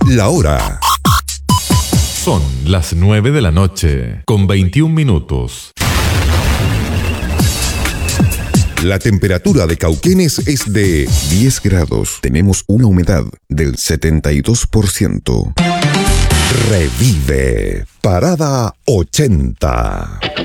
La hora. Son las 9 de la noche, con 21 minutos. La temperatura de Cauquenes es de 10 grados. Tenemos una humedad del 72%. Revive. Parada 80.